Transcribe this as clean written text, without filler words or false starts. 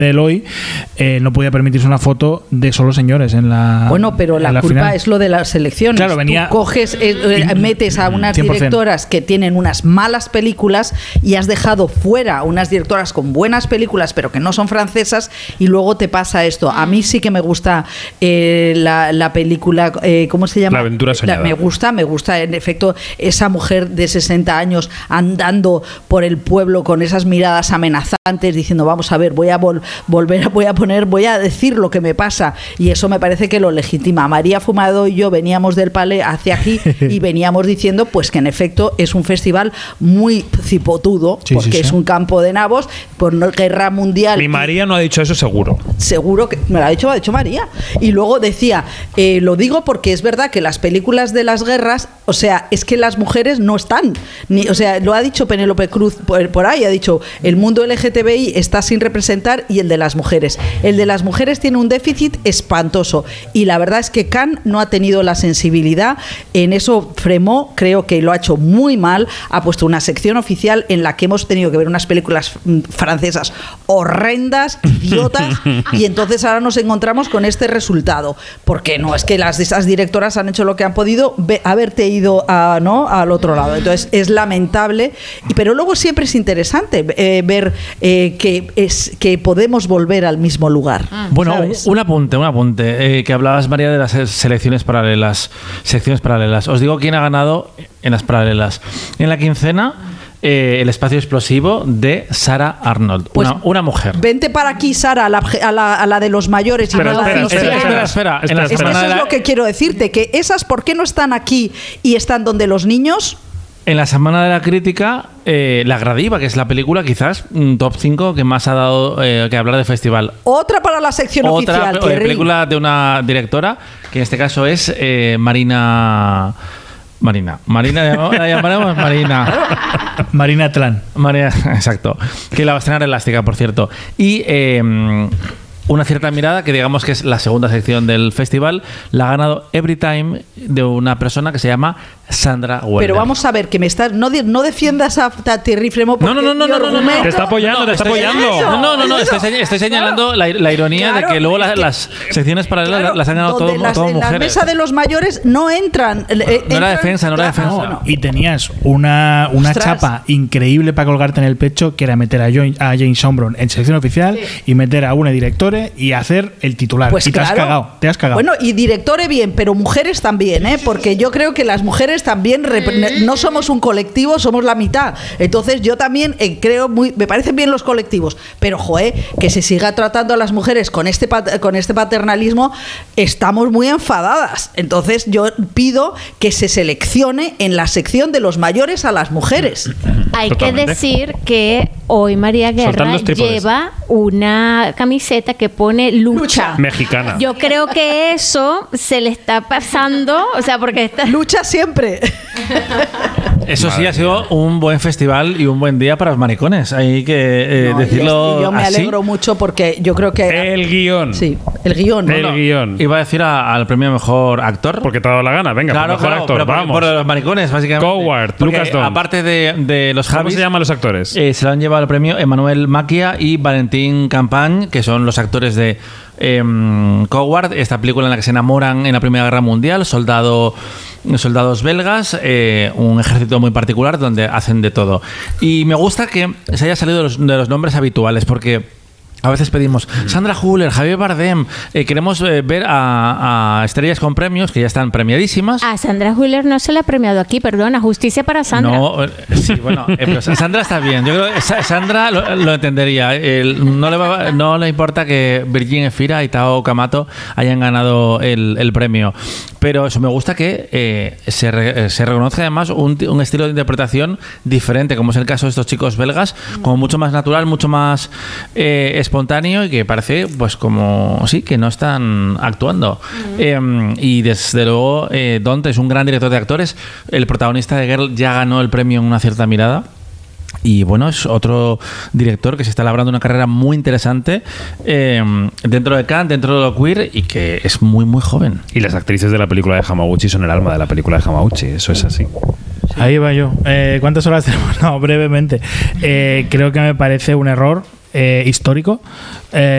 de Eloy, no podía permitirse una foto de solo señores en la. Bueno, pero la culpa final. Es lo de las elecciones. Claro, venía. Tú coges, metes a unas 100%. directoras que tienen unas malas películas y has dejado fuera unas directoras con buenas películas, pero que no son francesas, y luego te pasa esto. A mí sí que me gusta la película, ¿cómo se llama? La aventura soñada. Me gusta, en efecto, esa mujer de 60 años andando por el pueblo con esas miradas amenazantes, diciendo, vamos a ver, voy a decir lo que me pasa, y eso me parece que lo legitima. María Fumado y yo veníamos del Palais hacia aquí y veníamos diciendo pues que en efecto es un festival muy cipotudo, porque es un campo de nabos por guerra mundial. Mi María no ha dicho eso seguro Que me lo ha dicho María. Y luego decía, lo digo porque es verdad que las películas de las guerras, o sea, es que las mujeres no están, o sea, lo ha dicho Penélope Cruz por ahí, ha dicho, el mundo LGTBI está sin representar, y el de las mujeres. El de las mujeres tiene un déficit espantoso, y la verdad es que Cannes no ha tenido la sensibilidad en eso. Fremont creo que lo ha hecho muy mal, ha puesto una sección oficial en la que hemos tenido que ver unas películas francesas horrendas, idiotas, y entonces ahora nos encontramos con este resultado, porque no es que esas directoras han hecho lo que han podido, haberte ido al otro lado. Entonces es lamentable, pero luego siempre es interesante ver que podemos volver al mismo lugar. Bueno, ¿sabes? un apunte, que hablabas, María, de las secciones paralelas. Os digo quién ha ganado en las paralelas. En la quincena, El espacio explosivo de Sarah Arnold, pues una mujer. Vente para aquí, Sara, a la de los mayores. Espera. Eso es lo que quiero decirte, que esas, ¿por qué no están aquí y están donde los niños? En la Semana de la Crítica, La Gradiva, que es la película quizás top 5 que más ha dado que hablar del festival. Otra para la sección oficial. Otra película de una directora, que en este caso es Marina, la llamaremos Marina. Marina Atlán. Exacto. Que la va a estrenar Elástica, por cierto. Y Una cierta mirada, que digamos que es la segunda sección del festival, la ha ganado Every Time, de una persona que se llama Sandra Weller. Pero vamos a ver, que me estás no defiendas a Thierry Fremont. No. Te está apoyando. Estoy señalando la ironía, claro, de que luego las secciones paralelas, claro, las han ganado todas mujeres. En la mesa de los mayores no entran. No era defensa. No. Y tenías una chapa increíble para colgarte en el pecho, que era meter a Jane Sombron en sección oficial, sí, y meter a una directore y hacer el titular. Pues y claro, te has cagado. Bueno, y directore bien, pero mujeres también, porque yo creo que las mujeres también no somos un colectivo, somos la mitad. Entonces yo también creo me parecen bien los colectivos, pero que se siga tratando a las mujeres con este paternalismo, estamos muy enfadadas. Entonces yo pido que se seleccione en la sección de los mayores a las mujeres. Hay Totalmente. que decir que hoy María Guerra lleva una camiseta que pone lucha mexicana. Yo creo que eso se le está pasando, o sea, porque está... Lucha siempre. Eso sí, ha sido un buen festival y un buen día para los maricones. Hay que decirlo así. Yo me alegro mucho porque yo creo que... El guión. Sí, el guión. El guión. Iba a decir al premio Mejor Actor. Porque te ha dado la gana. Venga, claro, Mejor Actor, pero vamos. Por los maricones, básicamente. Coward, porque Lucas Don. aparte de los Javis... ¿Cómo se llaman los actores? Se lo han llevado el premio Emmanuel Maquia y Valentín Campagne, que son los actores de Coward, esta película en la que se enamoran en la Primera Guerra Mundial, soldados belgas, un ejército muy particular donde hacen de todo. Y me gusta que se haya salido de los nombres habituales, porque a veces pedimos Sandra Hüller, Javier Bardem, queremos ver a estrellas con premios que ya están premiadísimas. A Sandra Hüller no se le ha premiado aquí, perdona, justicia para Sandra. No, sí, bueno, pero Sandra está bien. Yo creo que Sandra lo entendería. No le importa que Virgin Efira y Tao Kamato hayan ganado el premio. Pero eso, me gusta que se reconozca además un estilo de interpretación diferente, como es el caso de estos chicos belgas, como mucho más natural, mucho más espontáneo, y que parece pues como sí, que no están actuando. Y desde luego Dont es un gran director de actores. El protagonista de Girl ya ganó el premio en Una cierta mirada. Y bueno, es otro director que se está labrando una carrera muy interesante dentro de Cannes, dentro de lo queer, y que es muy muy joven. Y las actrices de la película de Hamaguchi son el alma de la película de Hamaguchi. Eso es así. Ahí va yo. ¿Cuántas horas tenemos? No, brevemente. Creo que me parece un error histórico.